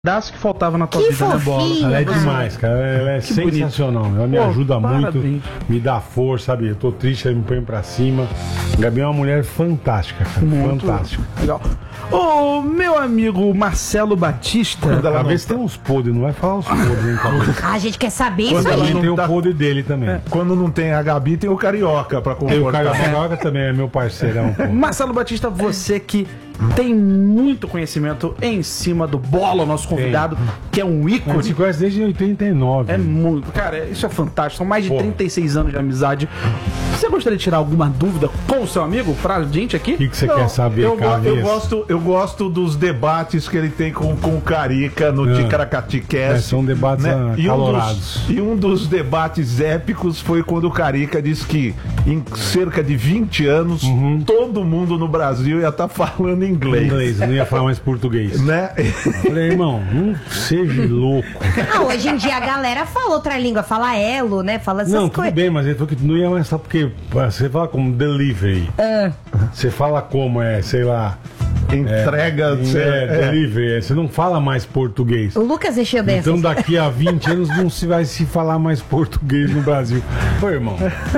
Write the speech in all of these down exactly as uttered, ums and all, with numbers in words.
pedaço que faltava na tua Que vida, né, Bola? fofinho. Ela é demais, cara. Ela é Que sensacional. bonito. Ela me Pô, ajuda parabéns. muito, me dá força, sabe? Eu tô triste, ela me põe pra cima. Gabi é uma mulher fantástica, cara. Muito Fantástica. legal. Ô, meu amigo Marcelo Batista. Quando ela vê se tem uns podres, não vai falar os podres, hein, cara? Ah, a gente quer saber Quando isso ela aí. tem o tá- podre dele também. É, quando não tem a Gabi, tem o Carioca pra Tem o confortar. Carioca Carioca também, é meu parceirão, pô. Marcelo Batista, você que tem muito conhecimento em cima do Bola, nosso convidado, que é um A gente ícone. se conhece desde oitenta e nove. É muito. Cara, isso é fantástico. São mais de Porra. trinta e seis anos de amizade. Você gostaria de tirar alguma dúvida com o seu amigo pra gente aqui? O que, que você Não, quer saber, eu, go- eu, cabeça? gosto, eu gosto dos debates que ele tem com, com o Carica no Ah. Ticaracati Cast. É, são debates, ah, E um, calorados. dos, e um dos debates épicos foi quando o Carica disse que em cerca de vinte anos todo mundo no Brasil ia estar falando inglês. Inglês, eu não ia falar mais português. Né? Falei, irmão, não seja louco. Ah, hoje em dia a galera fala outra língua, fala elo, né? Fala essas Não, tudo coisas. bem, mas ele falou que não ia mais só porque você fala como delivery. Ah, Você fala como, é, sei lá, Entrega. é, cê- é. delivery. é, Você não fala mais português. o Lucas deixou dessas. Então daqui a vinte anos não se vai se falar mais português no Brasil. Pô, irmão.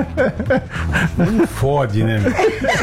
Não fode, né? meu?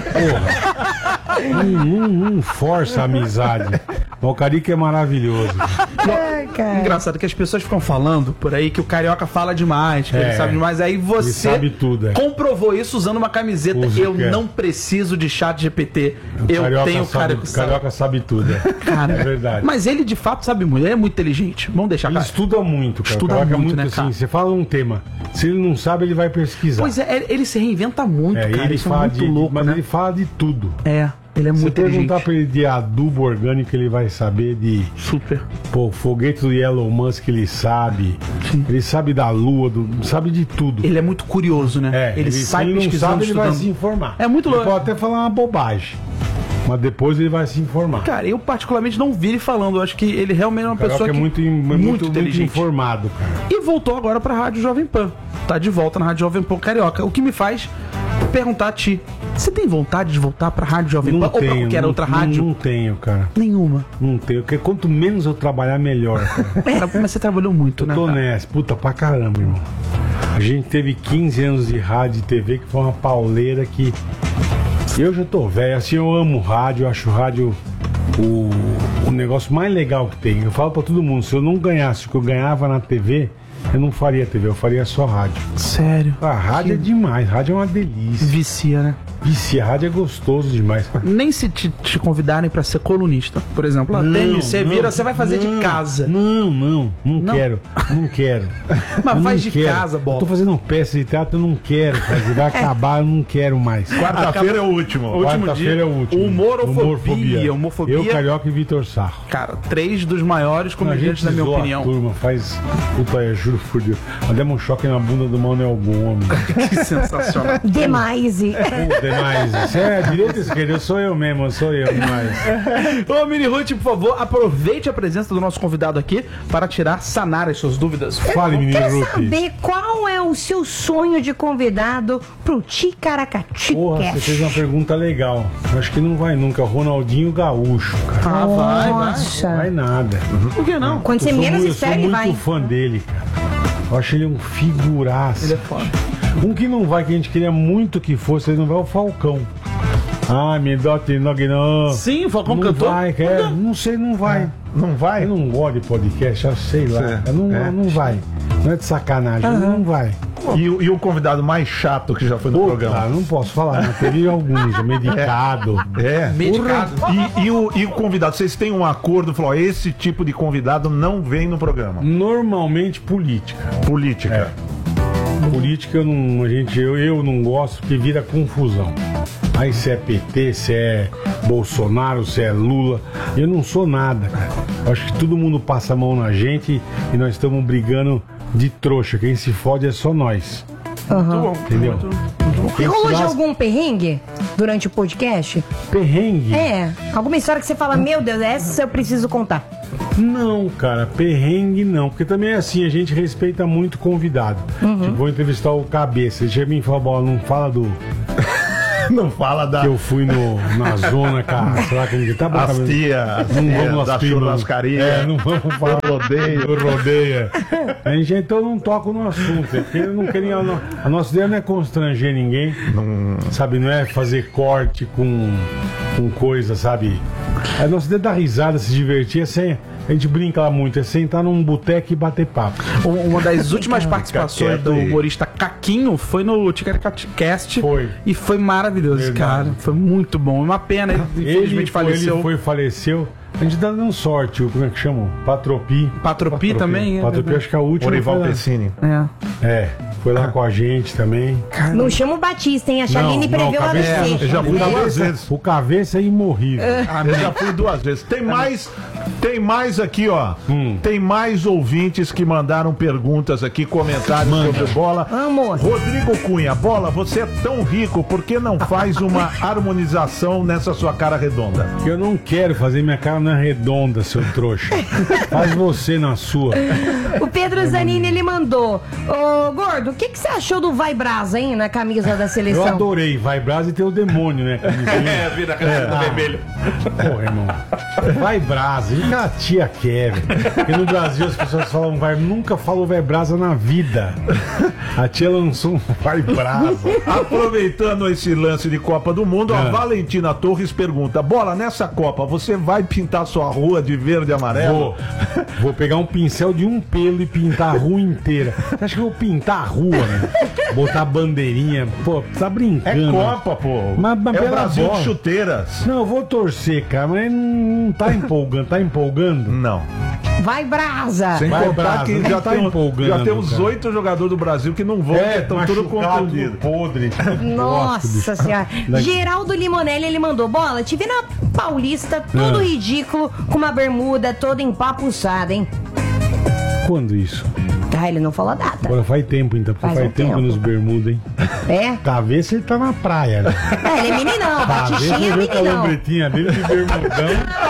Porra. Não, não, não força a amizade. O Carica é maravilhoso. Ai, cara. Engraçado que as pessoas ficam falando por aí que o Carioca fala demais, que ele É. sabe demais. Aí você Ele sabe tudo, é. comprovou isso usando uma camiseta. Usa Eu o que é. não preciso de chat G P T. Eu Carioca tenho sabe, cara que sabe. Carioca sabe tudo. É, Cara, é verdade. Mas ele de fato sabe muito, ele é muito inteligente. Vamos deixar Ele cara. estuda muito, cara. Estuda o Carioca é muito, muito né, assim. cara? Você fala um tema. Se ele não sabe, ele vai pesquisar. Pois é, ele se reinventa muito, É, cara. ele Isso é fala muito de, louco, mas né? ele fala de tudo. É, ele é Se muito perguntar inteligente. pra ele de adubo orgânico, ele vai saber de. Super. Pô, foguete do Elon Musk, ele sabe. Sim. Ele sabe da lua, do, sabe de tudo. Ele é muito curioso, né? É, ele, sai se ele não pesquisando, sabe, ele vai se estudando. informar. É muito Ele louco. pode até falar uma bobagem, mas depois ele vai se informar. Cara, eu particularmente não vi ele falando. Eu acho que ele realmente é uma O Carioca pessoa é que muito, muito, muito, muito inteligente. informado, cara. E voltou agora pra Rádio Jovem Pan. Tá de volta na Rádio Jovem Pan Carioca. O que me faz perguntar a ti: você tem vontade de voltar pra Rádio Jovem Não Pan ou pra tenho, qualquer não, outra não- rádio? Não tenho, cara. Nenhuma. Não tenho. Porque quanto menos eu trabalhar, melhor, cara. Cara, mas você trabalhou muito, né? Tô cara? nessa. Puta, pra caramba, irmão. A gente teve quinze anos de rádio e T V, que foi uma pauleira que... Eu já tô velho, assim, eu amo rádio, eu acho rádio o, o negócio mais legal que tem. Eu falo pra todo mundo, se eu não ganhasse o que eu ganhava na T V, eu não faria T V, eu faria só rádio. Sério. A rádio é demais, rádio é uma delícia. Vicia, né? Vicia, rádio é gostoso demais. Nem se te, te convidarem pra ser colunista, por exemplo. Ah, Não, tem, você não, vira, você vai fazer não, de casa. Não, não, não, Não? quero, não quero. Mas Eu faz não de quero. casa, Bola. Eu tô fazendo peça de teatro, eu não quero fazer. Vai acabar, eu não quero mais. Quarta-feira é o último. último Quarta-feira dia. é o último. Humorofobia, homofobia. Eu, Carioca e Vitor Sarro. Cara, três dos maiores A comediantes, gente na minha zoa opinião. a turma, faz. Puta, eu juro por Deus. Nós demos um choque na bunda do Manuel Gomes. Que sensacional. Demais. e- Pô, demais. Isso é direita ou esquerda? Eu sou eu mesmo, eu sou eu demais. Ô, Mini Ruth, por favor, aproveite a presença do nosso convidado aqui para tirar, sanar as suas dúvidas. Fale, menino Quero Ruth. saber qual é o seu sonho de convidado pro Ticaracati Porra, você Cast. fez uma pergunta legal. Eu acho que não vai nunca. É o Ronaldinho Gaúcho, cara. Ah, vai, vai. Nossa. Não vai nada. Por que não? Quando você Eu sou menos mu- eu espera, sou ele muito vai. fã dele, cara. Eu acho ele um figuraço. Ele é foda. Um que não vai, que a gente queria muito que fosse, ele não vai, é o Falcão. Ah, me dote não. Sim, o Falcão não cantou. vai, quer, não sei, não vai. Não vai? Eu não gosto de podcast, eu sei lá. É, Eu não, é. não vai. Não é de sacanagem, não vai. E, o- e o convidado mais chato que já foi no Pô, programa? cara, não posso falar, não. Teve alguns, é medicado. É. Medicado. E, e o, e o convidado, vocês têm um acordo, falou, ó, esse tipo de convidado não vem no programa. Normalmente política. Política. Política eu não, a gente, eu, eu não gosto porque vira confusão. Aí se é P T, se é Bolsonaro, se é Lula. Eu não sou nada, cara. Eu acho que todo mundo passa a mão na gente e nós estamos brigando de trouxa. Quem se fode é só nós. Muito bom. Entendeu? Quem Rolou se de lasca- algum perrengue durante o podcast? Perrengue? É. Alguma história que você fala, meu Deus, essa eu preciso contar. Não, cara, perrengue não. Porque também é assim, a gente respeita muito o convidado. Tipo, vou entrevistar o Cabeça. Ele chega em mim e fala, bola, não fala do. Não fala da... Que eu fui no, na zona, cara, sei lá como que tá. As tia, as não tia vamos da as primas. churrascaria. É, não vamos falar rodeio. Do rodeio. A gente então não toca no assunto, porque eu não queria, a nossa ideia não é constranger ninguém, não... sabe, não é fazer corte com, com coisa, sabe? A nossa ideia é dar risada, se divertir, é sem... A gente brinca lá muito, é sentar num boteco e bater papo. Uma das últimas participações do aí. humorista Caquinho foi no Ticaracast. Foi. E foi maravilhoso, Verdade. cara. Foi muito bom. Uma pena, ele infelizmente Ele, faleceu. Ele foi, faleceu. A gente tá dando sorte, o como é que chama? Patropi. Patropi também, é Patropi, verdade. acho que a última. Orival foi lá. Pessini. É. É, foi lá com a gente também. Não chama o Batista, hein? A Chaline preveu a cabeça- A V C. Eu já fui o duas cabeça, vezes. o cabeça é imorrível. Eu já fui duas vezes. Tem mais, tem mais aqui, ó. Hum. Tem mais ouvintes que mandaram perguntas aqui, comentários sobre bola. Amor. Rodrigo Cunha, bola, você é tão rico, por que não faz uma harmonização nessa sua cara redonda? Eu não quero fazer, minha cara não é redonda, seu trouxa. Faz você na sua. O Pedro Zanini, ele mandou: Ô, Gordo, o que, que você achou do Vai Brasa, hein? Na camisa da Eu seleção. adorei, vai Brasa e tem o demônio, né? É, vira a camisa do vermelho. Porra, irmão. Vai Brasa, e que a tia quer, velho. Porque no Brasil as pessoas falam vai, nunca falou vai Brasa na vida. A tia lançou um vai Brasa. Aproveitando esse lance de Copa do Mundo, a É. Valentina Torres pergunta: bola, nessa Copa você vai pintar sua rua de verde e amarelo? Vou, vou pegar um pincel de um pelo e pintar a rua inteira. Você acha que eu vou pintar a rua, né? Botar bandeirinha? Pô, tá É brincando. Copa, pô. Mas- mas é o pela Brasil bola. de chuteiras. Não, eu vou torcer, cara, mas não tá empolgando. Tá empolgando? Não. Vai Brasa! Sem Vai, contar Brasa, que não já, tá tem, empolgando, já tem uns cara. oito jogadores do Brasil que não vão, É, estão tudo machucado, contundidos. tudo podre. Nossa senhora. Daqui- Geraldo Limonelli, ele mandou: bola, te vi na Paulista, todo Ah. ridículo, com uma bermuda toda empapuçada, hein? Quando isso? Ah, ele não falou a data. Agora faz tempo, então. Faz, Faz um tempo, tempo. nos bermuda, hein? É? Tá, vê se ele tá na praia, né? É, ele é meninão, Tá, vê Batistinha se é ele com a meninão. lambretinha dele de bermudão.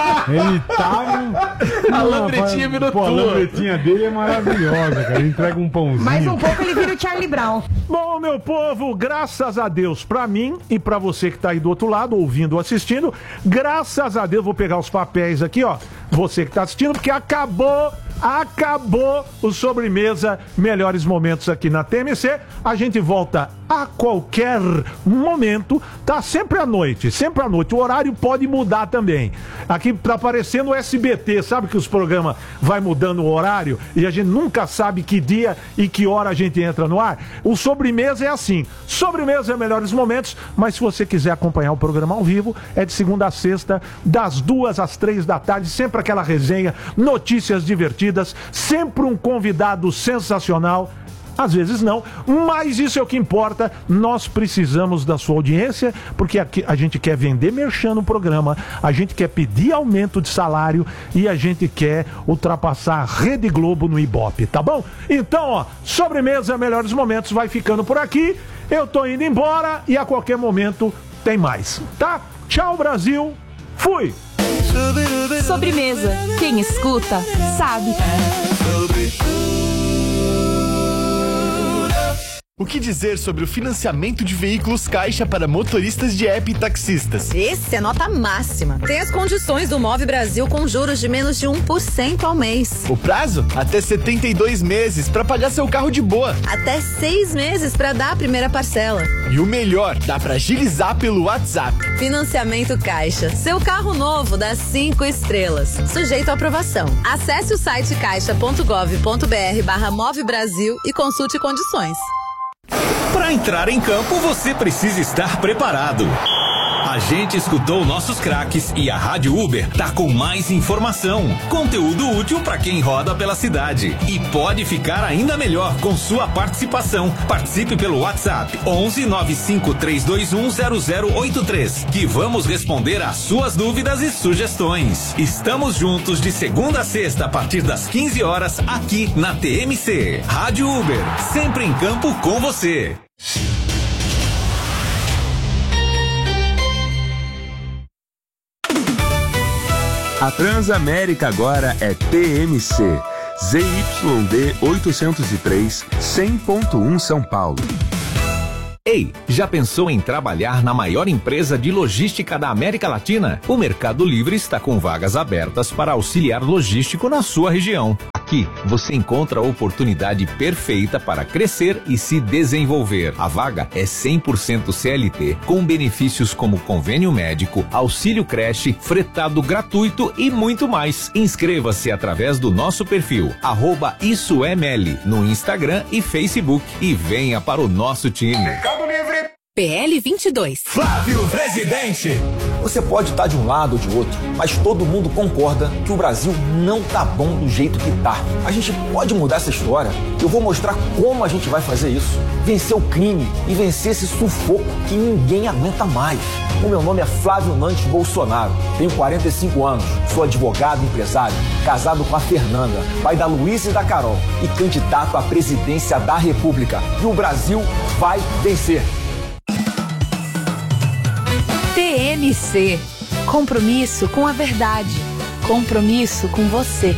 Ele tá... A lambretinha virou Pô, a tua. lambretinha dele é maravilhosa, cara. Ele entrega um pãozinho. Mais um pouco ele vira o Charlie Brown. Bom, meu povo, graças a Deus, pra mim e pra você que tá aí do outro lado, ouvindo ou assistindo, graças a Deus, vou pegar os papéis aqui, ó, você que tá assistindo, porque acabou, acabou o Sobremesa Melhores Momentos aqui na T M C. A gente volta a qualquer momento, tá sempre à noite, sempre à noite. O horário pode mudar também. Aqui tá aparecendo o S B T, sabe que os programas vai mudando o horário e a gente nunca sabe que dia e que hora a gente entra no ar? O Sobremesa é assim. Sobremesa é Melhores Momentos, mas se você quiser acompanhar o programa ao vivo, é de segunda a sexta, das duas às três da tarde, sempre aquela resenha, notícias divertidas, sempre um convidado sensacional. Às vezes não, mas isso é o que importa. Nós precisamos da sua audiência, porque aqui a gente quer vender merchan no programa, a gente quer pedir aumento de salário e a gente quer ultrapassar a Rede Globo no Ibope, tá bom? Então, ó, Sobremesa Melhores Momentos vai ficando por aqui. Eu tô indo embora e a qualquer momento tem mais, tá? Tchau, Brasil. Fui! Sobremesa. Quem escuta, sabe. O que dizer sobre o financiamento de veículos Caixa para motoristas de app e taxistas? Esse é nota máxima. Tem as condições do Move Brasil com juros de menos de um por cento ao mês. O prazo? Até setenta e dois meses para pagar seu carro de boa. Até seis meses para dar a primeira parcela. E o melhor, dá para agilizar pelo WhatsApp. Financiamento Caixa. Seu carro novo dá cinco estrelas. Sujeito à aprovação. Acesse o site caixa ponto gov ponto br barra Move Brasil e consulte condições. Para entrar em campo, você precisa estar preparado. A gente escutou nossos craques e a Rádio Uber tá com mais informação, conteúdo útil para quem roda pela cidade. E pode ficar ainda melhor com sua participação. Participe pelo WhatsApp onze nove cinco três dois um zero zero oito três, que vamos responder às suas dúvidas e sugestões. Estamos juntos de segunda a sexta a partir das quinze horas aqui na T M C. Rádio Uber, sempre em campo com você. A Transamérica agora é T M C, Z Y D oitocentos e três, cem ponto um São Paulo. Ei, já pensou em trabalhar na maior empresa de logística da América Latina? O Mercado Livre está com vagas abertas para auxiliar logístico na sua região. Aqui você encontra a oportunidade perfeita para crescer e se desenvolver. A vaga é cem por cento C L T, com benefícios como convênio médico, auxílio creche, fretado gratuito e muito mais. Inscreva-se através do nosso perfil, arroba Isso é Meli, no Instagram e Facebook, e venha para o nosso time. Mercado Livre. P L vinte e dois. Flávio Presidente. Você pode estar de um lado ou de outro, mas todo mundo concorda que o Brasil não tá bom do jeito que tá. A gente pode mudar essa história. Eu vou mostrar como a gente vai fazer isso. Vencer o crime e vencer esse sufoco que ninguém aguenta mais. O meu nome é Flávio Nantes Bolsonaro. Tenho quarenta e cinco anos, sou advogado e empresário, casado com a Fernanda, pai da Luísa e da Carol e candidato à presidência da República. E o Brasil vai vencer. T M C. Compromisso com a verdade. Compromisso com você.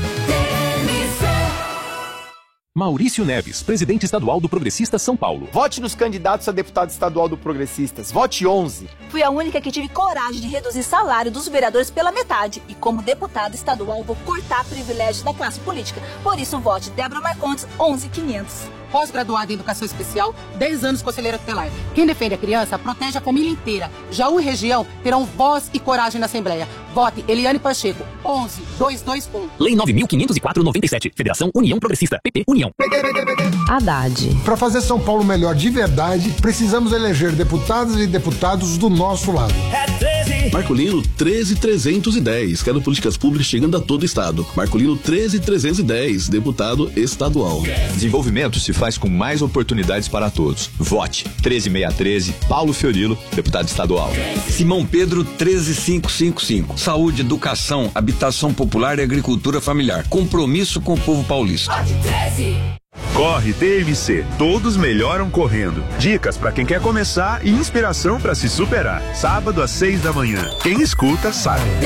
Maurício Neves, presidente estadual do Progressistas São Paulo. Vote nos candidatos a deputado estadual do Progressistas. Vote onze. Fui a única que tive coragem de reduzir salário dos vereadores pela metade. E como deputada estadual, vou cortar privilégios da classe política. Por isso, vote Débora Marcondes, onze mil e quinhentos. Pós-graduada em Educação Especial, dez anos conselheira tutelar. Quem defende a criança, protege a família inteira. Jaú e região terão voz e coragem na Assembleia. Vote Eliane Pacheco, onze mil duzentos e vinte e um. Lei nove mil quinhentos e quatro, noventa e sete. Federação União Progressista. P P União. Haddad. Para fazer São Paulo melhor de verdade, precisamos eleger deputadas e deputados do nosso lado. Marcolino treze mil trezentos e dez. Quero políticas públicas chegando a todo o estado. Marcolino treze mil trezentos e dez. Deputado estadual. Desenvolvimento se faz com mais oportunidades para todos. Vote treze mil seiscentos e treze, Paulo Fiorilo, deputado estadual. Simão Pedro treze mil quinhentos e cinquenta e cinco. Saúde, educação, habitação popular e agricultura familiar. Compromisso com o povo paulista. Vote treze. Corre T M C, todos melhoram correndo. Dicas para quem quer começar e inspiração para se superar. Sábado às seis da manhã. Quem escuta sabe.